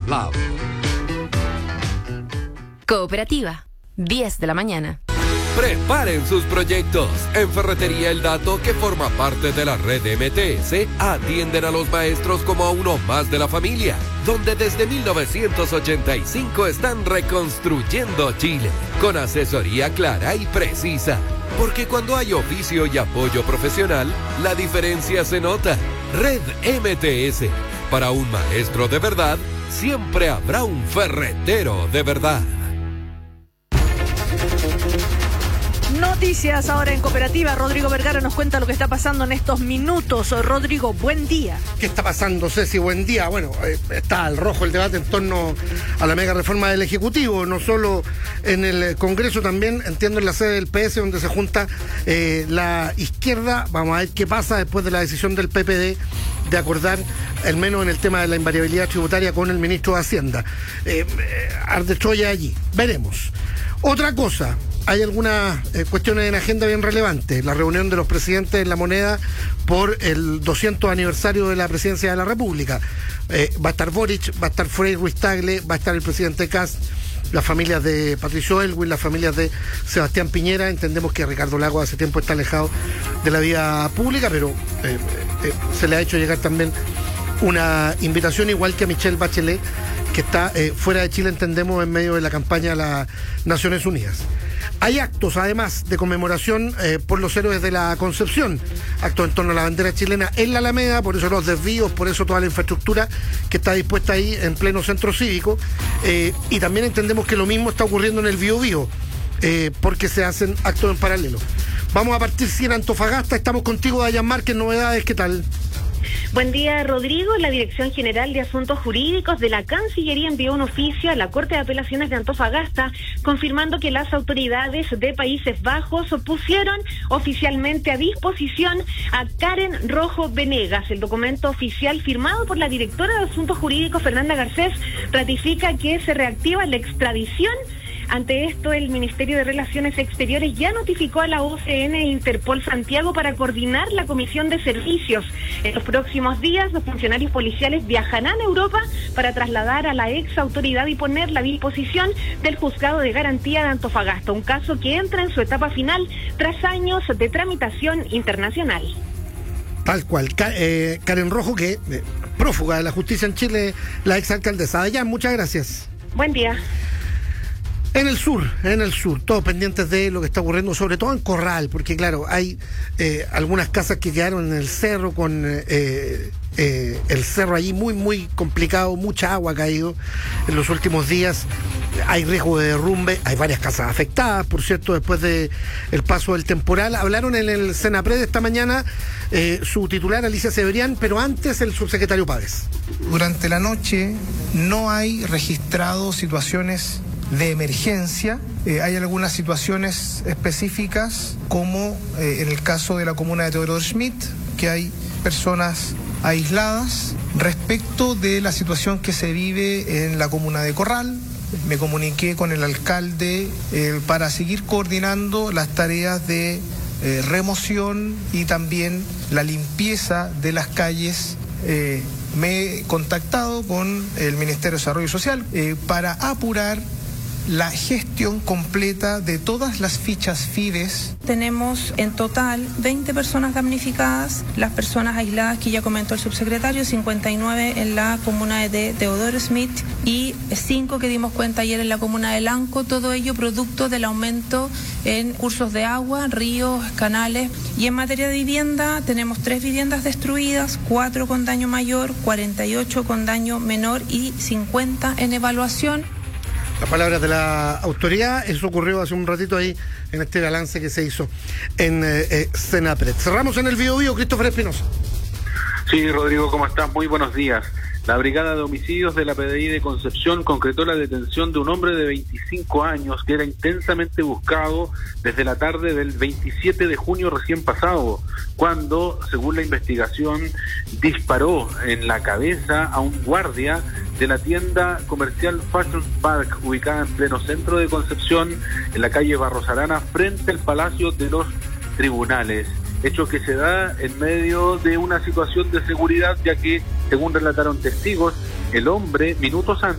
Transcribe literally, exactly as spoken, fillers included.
Love. Cooperativa, diez de la mañana. Preparen sus proyectos. En Ferretería El Dato, que forma parte de la red M T S, atienden a los maestros como a uno más de la familia, donde desde mil novecientos ochenta y cinco están reconstruyendo Chile, con asesoría clara y precisa. Porque cuando hay oficio y apoyo profesional, la diferencia se nota. Red M T S. Para un maestro de verdad, siempre habrá un ferretero de verdad. Noticias ahora en Cooperativa. Rodrigo Vergara nos cuenta lo que está pasando en estos minutos. Rodrigo, buen día. ¿Qué está pasando, Ceci? Buen día. Bueno, eh, está al rojo el debate en torno a la mega reforma del Ejecutivo, no solo en el Congreso, también entiendo en la sede del P S, donde se junta eh, la izquierda. Vamos a ver qué pasa después de la decisión del P P D de acordar, al menos en el tema de la invariabilidad tributaria, con el ministro de Hacienda. Eh, eh, arde Troya allí. Veremos. Otra cosa. Hay algunas eh, cuestiones en agenda bien relevantes. La reunión de los presidentes de la moneda por el doscientos aniversario de la presidencia de la República. Eh, va a estar Boric, va a estar Frei Ruiz Tagle, va a estar el presidente Kast, las familias de Patricio Elwin, las familias de Sebastián Piñera. Entendemos que Ricardo Lagos hace tiempo está alejado de la vida pública, pero eh, eh, se le ha hecho llegar también una invitación, igual que a Michelle Bachelet, que está eh, fuera de Chile, entendemos, en medio de la campaña de las Naciones Unidas. Hay actos, además, de conmemoración eh, por los héroes de la Concepción, actos en torno a la bandera chilena en la Alameda, por eso los desvíos, por eso toda la infraestructura que está dispuesta ahí en pleno centro cívico, eh, y también entendemos que lo mismo está ocurriendo en el Biobío, eh, porque se hacen actos en paralelo. Vamos a partir sí en Antofagasta, estamos contigo, Dayan Márquez, novedades, ¿qué tal? Buen día, Rodrigo. La Dirección General de Asuntos Jurídicos de la Cancillería envió un oficio a la Corte de Apelaciones de Antofagasta confirmando que las autoridades de Países Bajos pusieron oficialmente a disposición a Karen Rojo Venegas. El documento oficial firmado por la directora de Asuntos Jurídicos, Fernanda Garcés, ratifica que se reactiva la extradición. Ante esto, el Ministerio de Relaciones Exteriores ya notificó a la O C N e Interpol Santiago para coordinar la comisión de servicios. En los próximos días, los funcionarios policiales viajarán a Europa para trasladar a la ex autoridad y ponerla a disposición del Juzgado de Garantía de Antofagasta, un caso que entra en su etapa final tras años de tramitación internacional. Tal cual. Ka- eh, Karen Rojo, que eh, prófuga de la justicia en Chile, la exalcaldesa. Dayan, muchas gracias. Buen día. En el sur, en el sur, todos pendientes de lo que está ocurriendo, sobre todo en Corral, porque claro, hay eh, algunas casas que quedaron en el cerro, con eh, eh, el cerro allí muy, muy complicado, mucha agua ha caído en los últimos días, hay riesgo de derrumbe, hay varias casas afectadas, por cierto, después de el paso del temporal. Hablaron en el Senapred esta mañana eh, su titular Alicia Severián, pero antes el subsecretario Páez. Durante la noche no hay registrado situaciones de emergencia. Eh, hay algunas situaciones específicas, como eh, en el caso de la comuna de Teodoro Schmidt, que hay personas aisladas. Respecto de la situación que se vive en la comuna de Corral, me comuniqué con el alcalde eh, para seguir coordinando las tareas de eh, remoción y también la limpieza de las calles. Eh, me he contactado con el Ministerio de Desarrollo Social eh, para apurar la gestión completa de todas las fichas Fides. Tenemos en total veinte personas damnificadas, las personas aisladas que ya comentó el subsecretario, cincuenta y nueve en la comuna de Teodoro Schmidt y cinco que dimos cuenta ayer en la comuna de Lanco, todo ello producto del aumento en cursos de agua, ríos, canales. Y en materia de vivienda tenemos tres viviendas destruidas, cuatro con daño mayor, cuarenta y ocho con daño menor y cincuenta en evaluación. Las palabras de la autoridad, eso ocurrió hace un ratito ahí en este balance que se hizo en eh, eh, Senapred. Cerramos en el Biobío, Christopher Espinosa. Sí, Rodrigo, ¿cómo estás? Muy buenos días. La Brigada de Homicidios de la P D I de Concepción concretó la detención de un hombre de veinticinco años que era intensamente buscado desde la tarde del veintisiete de junio recién pasado, cuando, según la investigación, disparó en la cabeza a un guardia de la tienda comercial Fashion Park, ubicada en pleno centro de Concepción, en la calle Barros Arana, frente al Palacio de los Tribunales. Hecho que se da en medio de una situación de seguridad, ya que, según relataron testigos, el hombre, minutos antes,